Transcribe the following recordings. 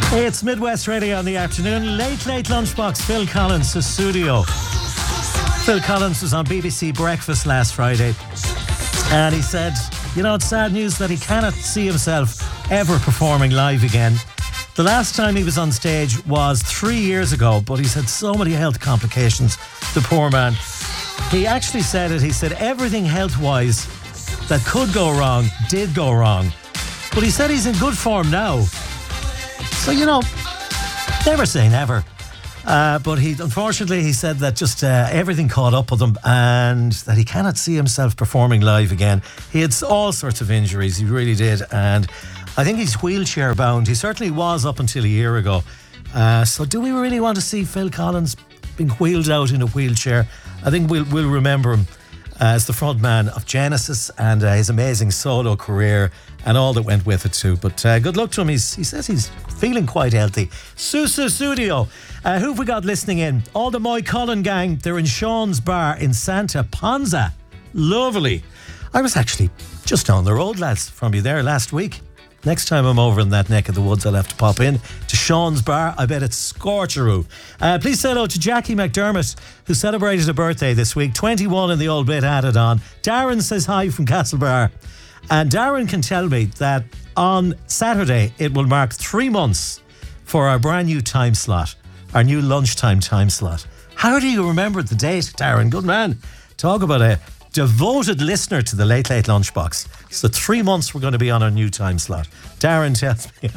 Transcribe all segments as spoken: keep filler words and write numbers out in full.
It's Midwest Radio on the afternoon. Late, late lunchbox. Phil Collins to studio. Phil Collins was on B B C Breakfast last Friday, and he said, you know, it's sad news that he cannot see himself ever performing live again. The last time he was on stage was three years ago, but he's had so many health complications, the poor man. He actually said it. He said everything health-wise that could go wrong did go wrong. But he said he's in good form now. So, you know, never say never. Uh, but he, unfortunately, he said that just uh, everything caught up with him and that he cannot see himself performing live again. He had all sorts of injuries, he really did. And I think he's wheelchair bound. He certainly was up until a year ago. Uh, so do we really want to see Phil Collins being wheeled out in a wheelchair? I think we'll, we'll remember him as the frontman of Genesis and uh, his amazing solo career and all that went with it too. But uh, good luck to him. He's, he says he's feeling quite healthy. Susu Studio. Uh, who have we got listening in? All the Moy Cullen gang. They're in Sean's Bar in Santa Ponsa. Lovely. I was actually just down the road, lads, from you there last week. Next time I'm over in that neck of the woods, I'll have to pop in to Sean's Bar. I bet it's scorcheroo. Uh, please say hello to Jackie McDermott, who celebrated a birthday this week. twenty-one in the old bit added on. Darren says hi from Castlebar. And Darren can tell me that on Saturday, it will mark three months for our brand new time slot, our new lunchtime time slot. How do you remember the date, Darren? Good man. Talk about a devoted listener to the Late Late Lunchbox. So three months we're going to be on our new time slot. Darren tells me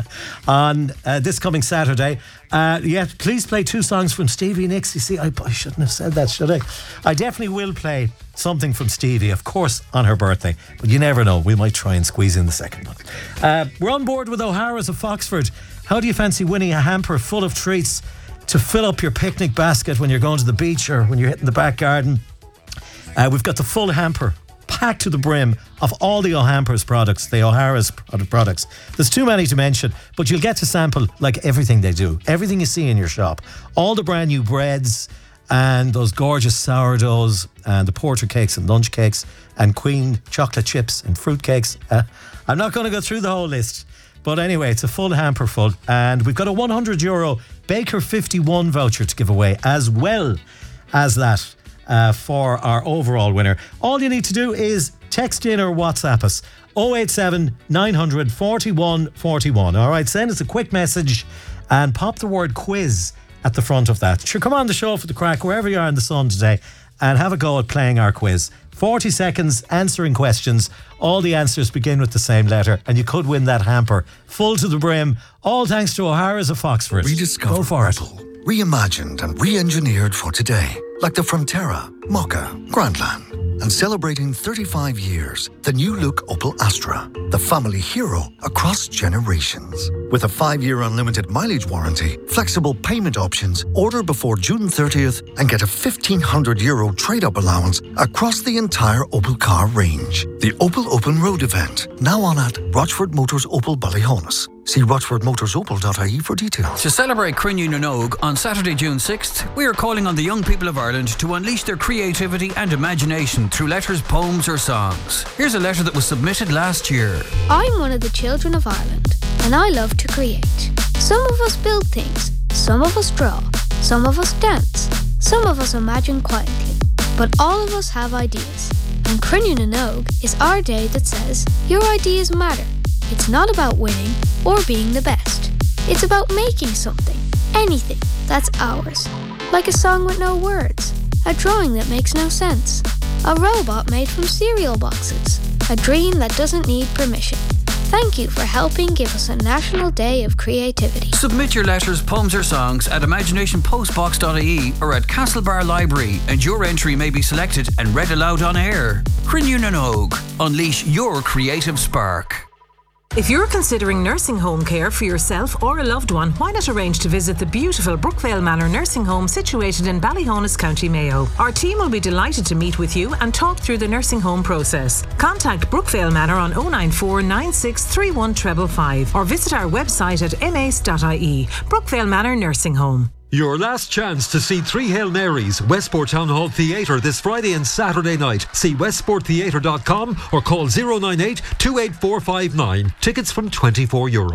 on uh, this coming Saturday. Uh, yeah, please play two songs from Stevie Nicks. You see, I, I shouldn't have said that, should I? I definitely will play something from Stevie, of course, on her birthday. But you never know. We might try and squeeze in the second one. Uh, we're on board with O'Hara's of Foxford. How do you fancy winning a hamper full of treats to fill up your picnic basket when you're going to the beach or when you're hitting the back garden? Uh, we've got the full hamper packed to the brim of all the O'Hampers products, the O'Hara's products. There's too many to mention, but you'll get to sample like everything they do, everything you see in your shop. All the brand new breads and those gorgeous sourdoughs and the porter cakes and lunch cakes and Queen chocolate chips and fruit cakes. Uh, I'm not going to go through the whole list. But anyway, it's a full hamper full. And we've got a one hundred euro Baker fifty-one voucher to give away as well as that. Uh, for our overall winner. All you need to do is text in or WhatsApp us oh eight seven, nine hundred, forty-one forty-one. All right, send us a quick message and pop the word quiz at the front of that. Sure, come on the show for the crack wherever you are in the sun today and have a go at playing our quiz. forty seconds answering questions. All the answers begin with the same letter and you could win that hamper full to the brim. All thanks to O'Hara's of Foxford. Rediscovered Go for Opel. it. Reimagined and re-engineered for today. Like the Frontera, Mokka, Grandland. And celebrating thirty-five years, the new look Opel Astra, the family hero across generations. With a five-year unlimited mileage warranty, flexible payment options, order before June thirtieth and get a fifteen hundred euro trade-up allowance across the entire Opel car range. The Opel Open Road event, now on at Rochford Motors Opel Ballyhonus. See rochford motors opel dot I E for details. To celebrate Crinne na Nóg on Saturday, June sixth, we are calling on the young people of Ireland to unleash their creativity and imagination through letters, poems or songs. Here's a letter that was submitted last year. I'm one of the children of Ireland and I love to create. Some of us build things, some of us draw, some of us dance, some of us imagine quietly, but all of us have ideas. And Crinne na Nóg is our day that says, your ideas matter. It's not about winning or being the best. It's about making something, anything, that's ours. Like a song with no words, a drawing that makes no sense, a robot made from cereal boxes, a dream that doesn't need permission. Thank you for helping give us a National Day of Creativity. Submit your letters, poems or songs at imagination postbox dot I E or at Castlebar Library and your entry may be selected and read aloud on air. Crinne na Nóg. Unleash your creative spark. If you're considering nursing home care for yourself or a loved one, why not arrange to visit the beautiful Brookvale Manor Nursing Home situated in Ballyhonus, County Mayo. Our team will be delighted to meet with you and talk through the nursing home process. Contact Brookvale Manor on oh nine four, nine six three one five five five or visit our website at m a c e dot I E. Brookvale Manor Nursing Home. Your last chance to see Three Hail Marys, Westport Town Hall Theatre this Friday and Saturday night. See westport theatre dot com or call oh nine eight, two eight four five nine. Tickets from twenty-four euro.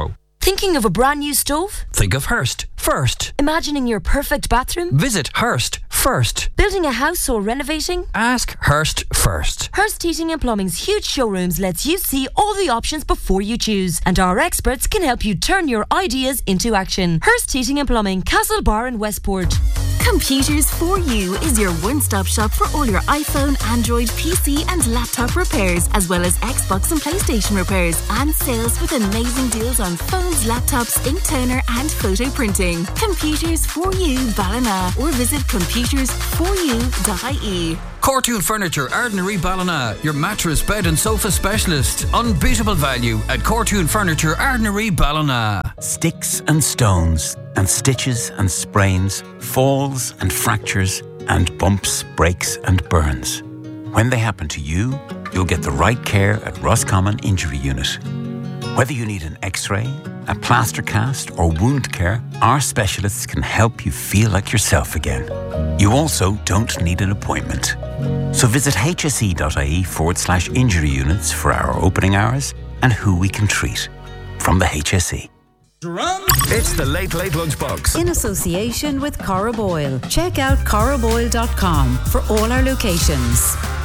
Thinking of a brand new stove? Think of Hearst first. Imagining your perfect bathroom? Visit Hearst first. Building a house or renovating? Ask Hearst first. Hearst Heating and Plumbing's huge showrooms lets you see all the options before you choose, and our experts can help you turn your ideas into action. Hearst Heating and Plumbing, Castlebar and Westport. Computers for You is your one-stop shop for all your iPhone, Android, P C and laptop repairs, as well as Xbox and PlayStation repairs, and sales with amazing deals on phones, laptops, ink toner and photo printing. Computers for You Ballina, or visit computers for you dot I E. Cortoon Furniture, Ardnary Ballina, your mattress, bed and sofa specialist. Unbeatable value at Cortoon Furniture, Ardnary Ballina. Sticks and stones and stitches and sprains, falls and fractures and bumps, breaks and burns. When they happen to you, you'll get the right care at Roscommon Injury Unit. Whether you need an x-ray, a plaster cast or wound care, our specialists can help you feel like yourself again. You also don't need an appointment. So visit hse.ie forward slash injury units for our opening hours and who we can treat. From the H S E. It's the Late Late Lunchbox. In association with Cora Boyle. Check out cora boyle dot com for all our locations.